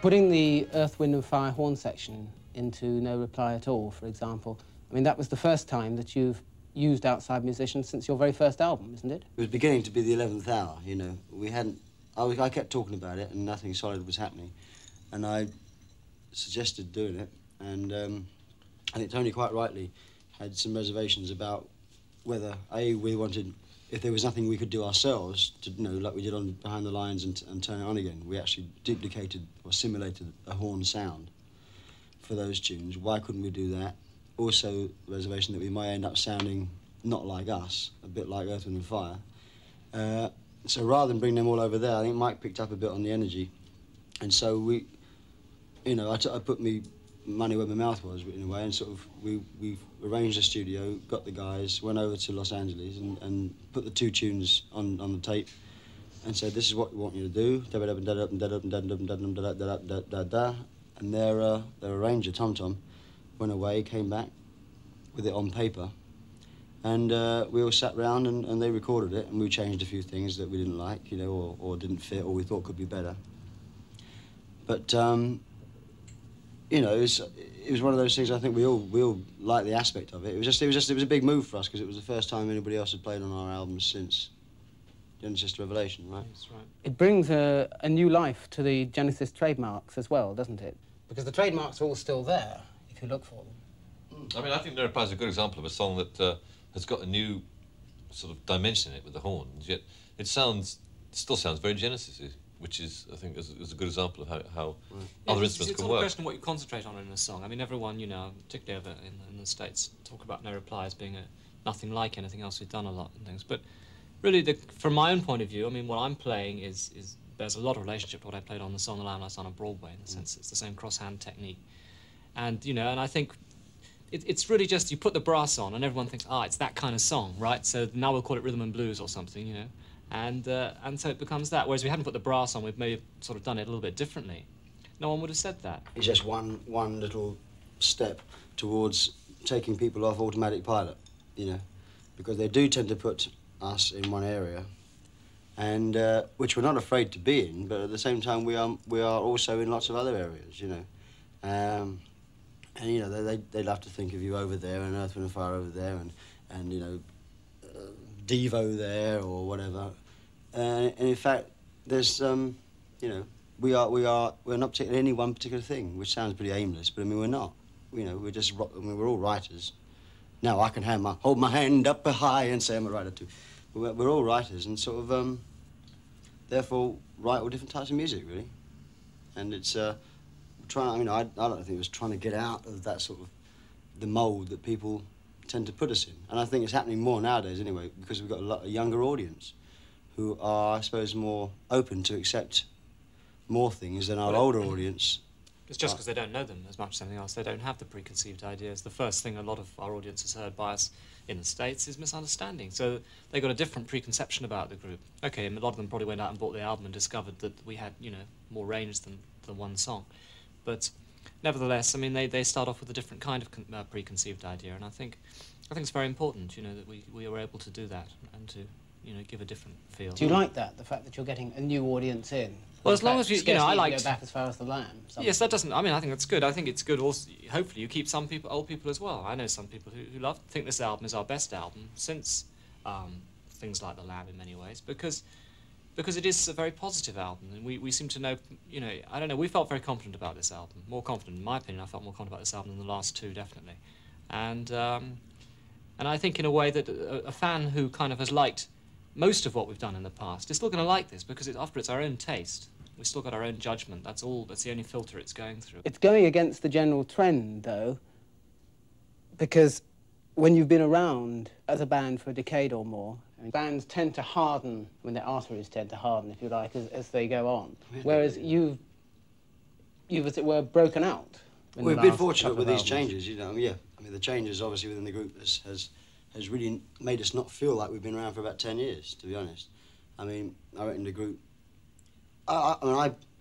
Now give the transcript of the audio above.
Putting the Earth, Wind and Fire horn section into No Reply at All, for example, I mean, that was the first time that you've used outside musicians since your very first album, isn't it? It was beginning to be the 11th hour, you know. We hadn't... I kept talking about it and nothing solid was happening. And I suggested doing it, and I think Tony quite rightly had some reservations about whether, A, we wanted... If there was nothing we could do ourselves, to, you know, like we did on Behind the Lines and Turn It On Again, we actually duplicated or simulated a horn sound for those tunes. Why couldn't we do that? Also, the reservation that we might end up sounding not like us, a bit like Earth, Wind and Fire. So rather than bring them all over there, I think Mike picked up a bit on the energy. And so we, you know, I put me money where my mouth was, in a way, and sort of we arranged a studio, got the guys, went over to Los Angeles and put the two tunes on the tape and said, this is what we want you to do. And their arranger, Tom Tom, went away, came back with it on paper. And we all sat round and they recorded it, and we changed a few things that we didn't like, you know, or didn't fit, or we thought could be better. But, you know, it was one of those things. I think we all liked the aspect of it. It was a big move for us because it was the first time anybody else had played on our albums since Genesis to Revelation, right? That's right. It brings a new life to the Genesis trademarks as well, doesn't it? Because the trademarks are all still there if you look for them. I mean, I think No Reply is a good example of a song that has got a new sort of dimension in it with the horns, yet it still sounds very Genesis-y, which is, I think, is a good example of how other instruments can work. It's all a question of what you concentrate on in a song. I mean, everyone, you know, particularly over in the States, talk about No Reply as being nothing like anything else we've done a lot and things. But really, from my own point of view, I mean, what I'm playing is there's a lot of relationship to what I played on the Song of the Lamb last on Broadway, in the sense it's the same cross-hand technique. And, you know, and I think it's really just you put the brass on and everyone thinks, it's that kind of song, right? So now we'll call it rhythm and blues or something, you know. And so it becomes that. Whereas if we hadn't put the brass on, we'd maybe sort of done it a little bit differently. No one would have said that. It's just one little step towards taking people off automatic pilot, you know, because they do tend to put us in one area, and which we're not afraid to be in, but at the same time we are also in lots of other areas, you know. And you know, they'd love to think of you over there and Earth, Wind and Fire over there and you know, Devo there or whatever. And in fact, there's you know, we're not particularly any one particular thing, which sounds pretty aimless, but I mean we're not. You know, we're all writers. Now I can hold my hand up high and say I'm a writer too. We're all writers and sort of therefore write all different types of music really. And it's I don't think it was trying to get out of that sort of the mould that people tend to put us in. And I think it's happening more nowadays anyway, because we've got a younger audience who are, I suppose, more open to accept more things than our older audience. It's just because they don't know them as much as anything else. They don't have the preconceived ideas. The first thing a lot of our audience has heard by us in the States is misunderstanding. So they got a different preconception about the group. Okay, and a lot of them probably went out and bought the album and discovered that we had, you know, more range than the one song. But nevertheless, I mean, they start off with a different kind of preconceived idea, and I think it's very important, you know, that we are able to do that and to, you know, give a different feel. Do you like that, the fact that you're getting a new audience in? Well, as long as you know, I like go back as far as the Lamb. Yes, that doesn't. I mean, I think that's good. I think it's good. Also, hopefully, you keep some people, old people as well. I know some people who think this album is our best album since things like the Lamb in many ways, because it is a very positive album, and we seem to know, you know, I don't know, we felt very confident about this album, more confident, in my opinion. I felt more confident about this album than the last two, definitely. And I think in a way that a fan who kind of has liked most of what we've done in the past is still going to like this, because after it's our own taste. We've still got our own judgment. That's the only filter it's going through. It's going against the general trend, though, because when you've been around as a band for a decade or more, bands tend to harden, their arteries tend to harden, if you like, as they go on. Really? Whereas you've, as it were, broken out. We've been fortunate with these changes, you know, yeah. I mean, the changes, obviously, within the group has really made us not feel like we've been around for about 10 years, to be honest. I mean, I reckon the group... I